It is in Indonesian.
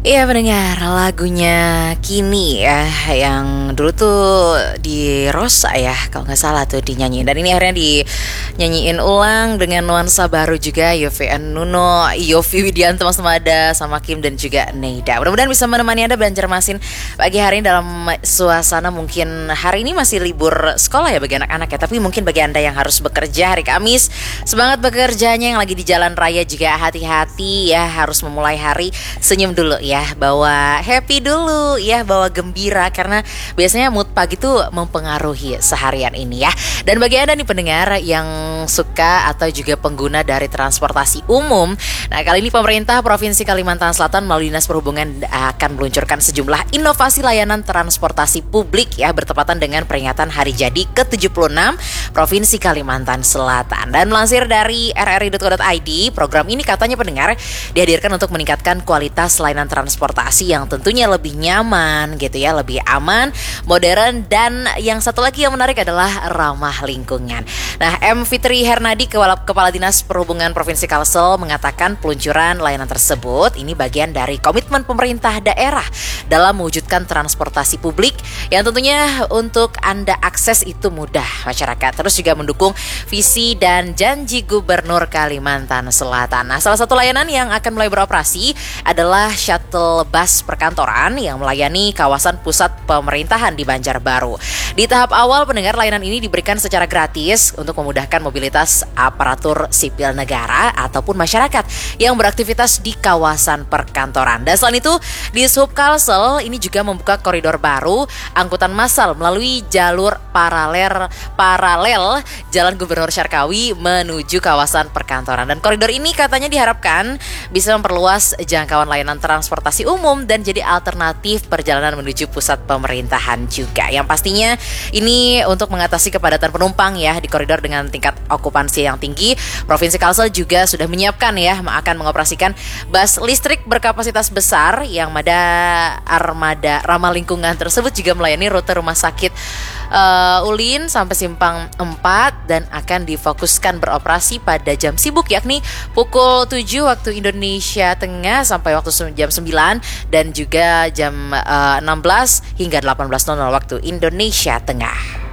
Iya pendengar, lagunya Kini ya, yang dulu tuh di Rosa ya, kalau nggak salah tuh dinyanyiin. Dan ini akhirnya dinyanyiin ulang dengan nuansa baru juga, YVN Nuno, Yofi Widianto, Mas Mada, sama Kim dan juga Neida. Mudah-mudahan bisa menemani Anda Banjarmasin pagi hari ini dalam suasana mungkin hari ini masih libur sekolah ya bagi anak-anak ya. Tapi mungkin bagi Anda yang harus bekerja hari Kamis, semangat bekerjanya. Yang lagi di jalan raya juga hati-hati ya, harus memulai hari senyum dulu ya, bawa happy dulu ya, bawa gembira, karena biasanya mood pagi tuh mempengaruhi seharian ini ya. Dan bagi Anda nih pendengar yang suka atau juga pengguna dari transportasi umum, nah kali ini pemerintah Provinsi Kalimantan Selatan melalui Dinas Perhubungan akan meluncurkan sejumlah inovasi layanan transportasi publik ya, bertepatan dengan peringatan Hari Jadi ke-76 Provinsi Kalimantan Selatan. Dan melansir dari rri.co.id, program ini katanya pendengar dihadirkan untuk meningkatkan kualitas layanan transportasi yang tentunya lebih nyaman gitu ya, lebih aman, modern, dan yang satu lagi yang menarik adalah ramah lingkungan. Nah, M. Fitri Hernadi, Kepala Dinas Perhubungan Provinsi Kalsel, mengatakan peluncuran layanan tersebut ini bagian dari komitmen pemerintah daerah dalam mewujudkan transportasi publik yang tentunya untuk Anda akses itu mudah masyarakat. Terus juga mendukung visi dan janji Gubernur Kalimantan Selatan. Nah, salah satu layanan yang akan mulai beroperasi adalah shuttle bus perkantoran yang melayani kawasan pusat pemerintahan di Banjarbaru. Di tahap awal pendengar, layanan ini diberikan secara gratis untuk memudahkan mobilitas aparatur sipil negara ataupun masyarakat yang beraktivitas di kawasan perkantoran. Dan selain itu, di Sub Kalsel ini juga membuka koridor baru angkutan massal melalui jalur paralel Jalan Gubernur Syarkawi menuju kawasan perkantoran. Dan koridor ini katanya diharapkan bisa memperluas jangkauan layanan transportasi umum dan jadi alternatif perjalanan menuju pusat pemerintahan juga. Yang pastinya ini untuk mengatasi kepadatan penumpang ya di koridor dengan tingkat okupansi yang tinggi. Provinsi Kalsel juga sudah menyiapkan ya, akan mengoperasikan bus listrik berkapasitas besar yang armada ramah lingkungan tersebut juga melayani rute rumah sakit Ulin sampai Simpang 4 dan akan difokuskan beroperasi pada jam sibuk yakni pukul 7 waktu Indonesia Tengah sampai waktu jam 9 dan juga jam 16 hingga 18.00 waktu Indonesia Tengah.